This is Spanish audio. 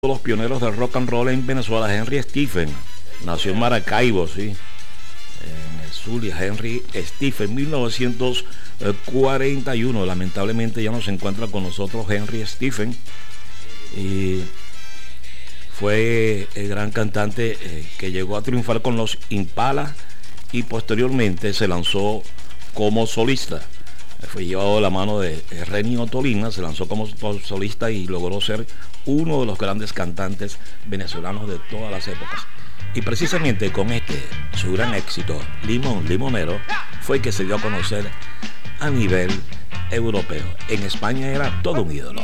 Los pioneros del rock and roll en Venezuela. Henry Stephen nació en Maracaibo, sí, en el Zulia. Henry Stephen, 1941. Lamentablemente ya no se encuentra con nosotros Henry Stephen, y fue el gran cantante que llegó a triunfar con los Impala y posteriormente se lanzó como solista. Fue llevado de la mano de Renio Tolina, se lanzó como solista y logró ser uno de los grandes cantantes venezolanos de todas las épocas. Y precisamente con su gran éxito, Limón Limonero, fue que se dio a conocer a nivel europeo. En España era todo un ídolo.